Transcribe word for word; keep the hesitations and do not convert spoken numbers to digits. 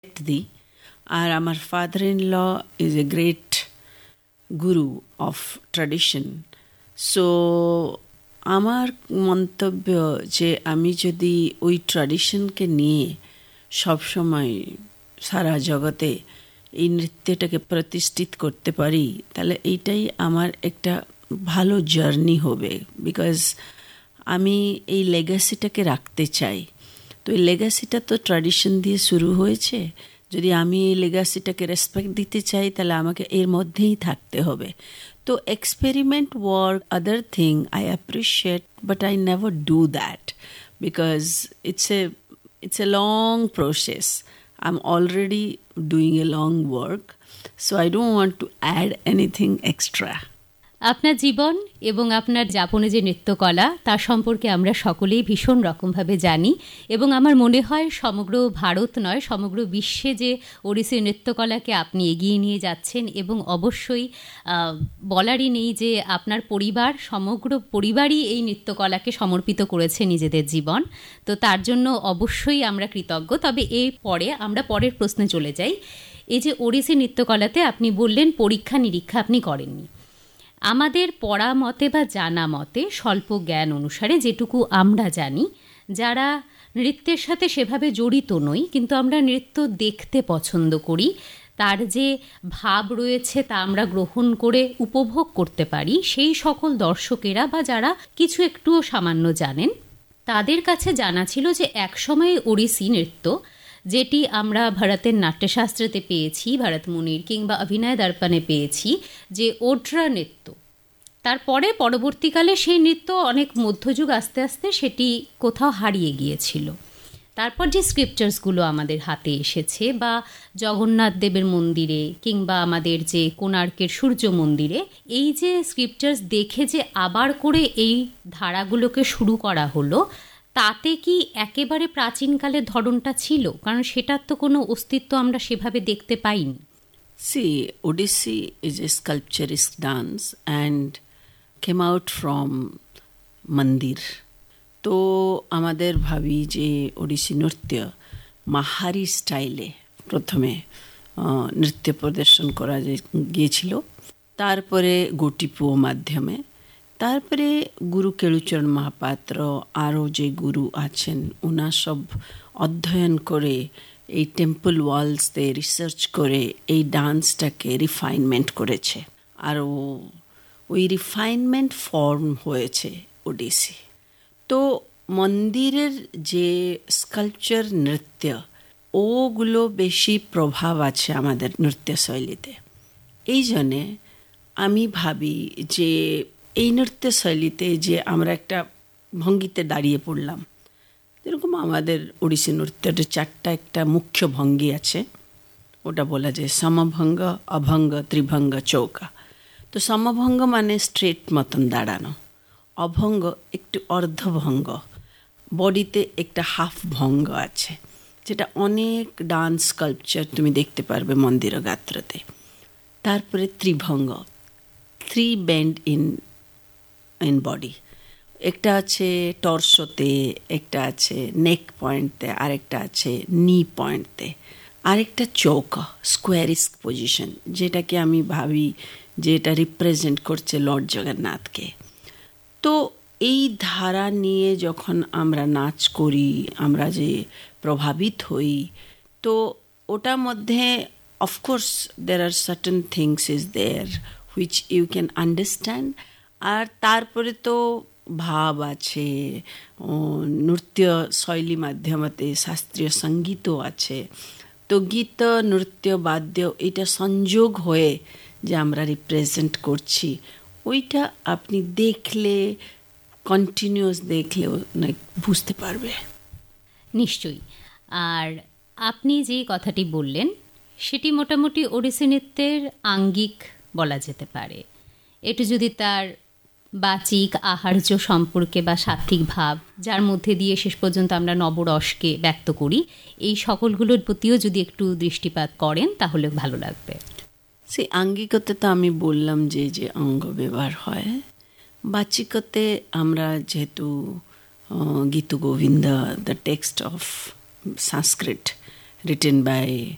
দি আর আমার father in law is a great Guru of tradition. So আমার মন্তব্য যে আমি যদি ওই ট্র্যাডিশনকে নিয়ে সবসময় সারা জগতে এই নৃত্যটাকে প্রতিষ্ঠিত করতে পারি, তাহলে এইটাই আমার একটা ভালো জার্নি হবে। বিকজ আমি এই লেগাসিটাকে রাখতে চাই। তো এই লেগাসিটা তো ট্র্যাডিশন দিয়ে শুরু হয়েছে। যদি আমি এই লেগাসিটাকে রেসপেক্ট দিতে চাই, তাহলে আমাকে এর মধ্যেই থাকতে হবে। তো experiment work, other thing I appreciate, but I never do that because it's a it's a long process. I am already doing a long work, so I don't want to add anything extra. আপনার জীবন এবং আপনার যাপনে যে নৃত্যকলা তার সম্পর্কে আমরা সকলেই ভীষণ রকমভাবে জানি, এবং আমার মনে হয় সমগ্র ভারত নয়, সমগ্র বিশ্বে যে ওড়িশি নৃত্যকলাকে আপনি এগিয়ে নিয়ে যাচ্ছেন, এবং অবশ্যই বলারই নেই যে আপনার পরিবার, সমগ্র পরিবারই এই নৃত্যকলাকে সমর্পিত করেছে নিজেদের জীবন। তো তার জন্য অবশ্যই আমরা কৃতজ্ঞ। তবে এই পরে আমরা পরের প্রশ্নে চলে যাই। এই যে ওড়িশি নৃত্যকলাতে আপনি বললেন পরীক্ষা নিরীক্ষা আপনি করেননি। আমাদের পড়া মতে বা জানা মতে, স্বল্প জ্ঞান অনুসারে যেটুকু আমরা জানি, যারা নৃত্যের সাথে সেভাবে জড়িত নই কিন্তু আমরা নৃত্য দেখতে পছন্দ করি, তার যে ভাব রয়েছে তা আমরা গ্রহণ করে উপভোগ করতে পারি, সেই সকল দর্শকেরা বা যারা কিছু একটুও সামান্য জানেন, তাদের কাছে জানা ছিল যে একসময় ওড়িশি নৃত্য, যেটি আমরা ভারতের নাট্যশাস্ত্রেতে পেয়েছি, ভরতমুনির কিংবা অভিনয় দর্পণে পেয়েছি যে ওড্রা নৃত্য, তারপরে পরবর্তীকালে সেই নৃত্য অনেক মধ্যযুগ আস্তে আস্তে সেটি কোথাও হারিয়ে গিয়েছিল। তারপর যে স্ক্রিপচার্সগুলো আমাদের হাতে এসেছে, বা জগন্নাথ দেবের মন্দিরে কিংবা আমাদের যে কোণার্কের সূর্য মন্দিরে, এই যে স্ক্রিপচার্স দেখে যে আবার করে এই ধারাগুলোকে শুরু করা হলো, তাতে কি একেবারে প্রাচীনকালের ধরনটা ছিল? কারণ সেটার তো কোনো অস্তিত্ব আমরা সেভাবে দেখতে পাইনি। C Odyssey is a স্কাল্পচারিস্ট dance and came out from মন্দির। তো আমাদের ভাবি যে ওড়িশি নৃত্য মাহারি স্টাইলে প্রথমে নৃত্য প্রদর্শন করা গিয়েছিল, তারপরে গোটিপুয় মাধ্যমে, তারপরে গুরু কেলুচরণ মহাপাত্র আরও যে গুরু আছেন ওনার সব অধ্যয়ন করে এই টেম্পল ওয়ালসতে রিসার্চ করে এই ডান্সটাকে রিফাইনমেন্ট করেছে। আর ওই রিফাইনমেন্ট ফর্ম হয়েছে ওডিসি। তো মন্দিরের যে স্কাল্পচার নৃত্য, ওগুলো বেশি প্রভাব আছে আমাদের নৃত্যশৈলীতে। এই জন্যে আমি ভাবি যে এই নৃত্যশৈলীতে যে আমরা একটা ভঙ্গিতে দাঁড়িয়ে পড়লাম, যেরকম আমাদের ওড়িশি নৃত্যের চারটা একটা মুখ্য ভঙ্গি আছে, ওটা বলা যায় সমভঙ্গ, অভঙ্গ, ত্রিভঙ্গ, চৌকা। তো সমভঙ্গ মানে স্ট্রেট মতন দাঁড়ানো, অভঙ্গ একটু অর্ধভঙ্গ, বডিতে একটা হাফ ভঙ্গ আছে, যেটা অনেক ডান্স স্কাল্পচার তুমি দেখতে পারবে মন্দির গাত্রতে। তারপরে Tribhanga, three bend in in body, একটা আছে টর্সোতে, একটা আছে নেক পয়েন্টতে, আরেকটা আছে নি পয়েন্টতে, আরেকটা চৌকা স্কোয়ারিস্ক পজিশন, যেটাকে আমি ভাবি যে এটা রিপ্রেজেন্ট করছে লর্ড জগন্নাথকে। তো এই ধারা নিয়ে যখন আমরা নাচ করি, আমরা যে প্রভাবিত হই, তো ওটার মধ্যে of course there are certain things is there which you can understand. আর তারপরে তো ভাব আছে, নৃত্য শৈলী মাধ্যমতে শাস্ত্রীয় সঙ্গীতও আছে। তো গীত, নৃত্য, বাদ্য, এটা সংযোগ হয়ে যে আমরা রিপ্রেজেন্ট করছি, ওইটা আপনি দেখলে, কন্টিনিউয়াস দেখলে বুঝতে পারবে নিশ্চয়ই। আর আপনি যে কথাটি বললেন সেটি মোটামুটি ওড়িশি নৃত্যের আঙ্গিক বলা যেতে পারে। এটি যদি তার বাচিক, আহার্য সম্পর্কে বা সাত্ত্বিক ভাব, যার মধ্যে দিয়ে শেষ পর্যন্ত আমরা নবরসকে ব্যক্ত করি, এই সকলগুলোর প্রতিও যদি একটু দৃষ্টিপাত করেন তাহলে ভালো লাগবে। সেই আঙ্গিকতে তো আমি বললাম যে যে অঙ্গ ব্যবহার হয়, বাচিকতে আমরা যেহেতু গীত Govinda, the text of Sanskrit written by